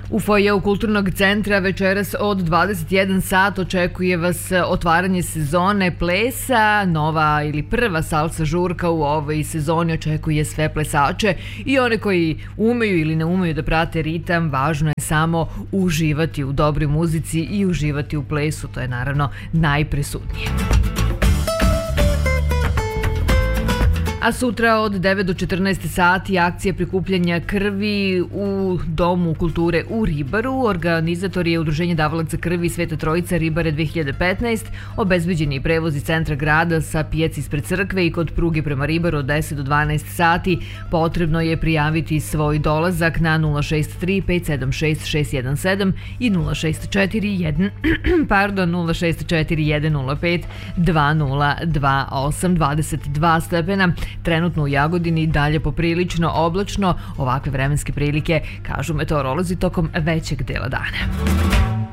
U fojeu Kulturnog centra večeras od 21 sat očekuje vas otvaranje sezone plesa. Nova ili prva salsa žurka u ovoj sezoni očekuje sve plesače i one koji umeju ili ne umeju da prate ritam. Važno je samo uživati u dobroj muzici i uživati u plesu. To je naravno najpresudnije. A sutra od 9 do 14 sati akcija prikupljanja krvi u Domu kulture u Ribaru. Organizator je Udruženje davalaca krvi Sveta Trojica Ribare 2015. Obezbeđen je prevoz iz centra grada sa pijace ispred crkve i kod pruge prema Ribaru od 10 do 12 sati. Potrebno je prijaviti svoj dolazak na 063 576 617 i 064 105 2028. 22 stepena. Trenutno u Jagodini dalje poprilično oblačno. Ovakve vremenske prilike kažu meteorolozi tokom većeg dela dana.